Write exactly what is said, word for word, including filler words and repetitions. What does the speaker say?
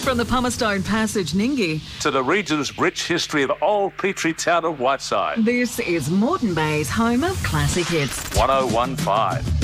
From the Pumicestone Passage, Ninggi, to the region's rich history of old Petrie Town of Whiteside. This is Moreton Bay's home of classic hits. one oh one point five.